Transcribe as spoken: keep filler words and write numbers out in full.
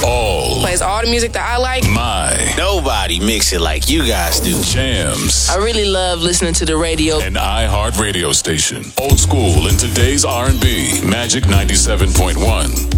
all. Plays all the music that I like. My. Nobody mix it like you guys do. Jams. I really love listening to the radio. An iHeart radio station. Old school in today's R and B. Magic ninety-seven point one.